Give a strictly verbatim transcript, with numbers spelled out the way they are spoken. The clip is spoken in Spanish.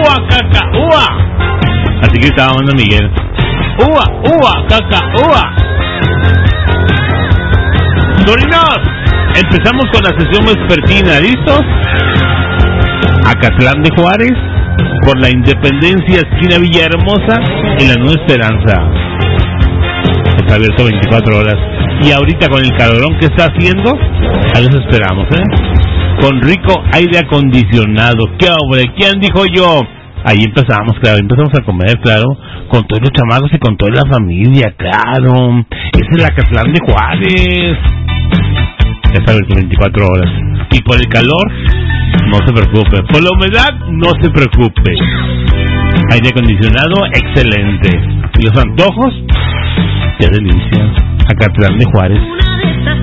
¡Ua, caca, ua! Así que estaba hablando Miguel. ¡Ua, ua, caca, ua! Sobrinos, empezamos con la sesión vespertina, ¿listos? Acatlán de Juárez, por la Independencia, esquina Villahermosa, en la Nueva Esperanza. Está abierto veinticuatro horas. Y ahorita con el calorón que está haciendo, ahí los esperamos, ¿eh? Con rico aire acondicionado. ¿Qué hombre? ¿Quién dijo yo? Ahí empezamos, claro, empezamos a comer, claro, con todos los chamacos y con toda la familia, claro. Ese es el Acatlán de Juárez. Está abierto veinticuatro horas. Y por el calor, no se preocupe. Por la humedad, no se preocupe. Aire acondicionado, excelente. Y los antojos, qué delicia. Acatlán de Juárez.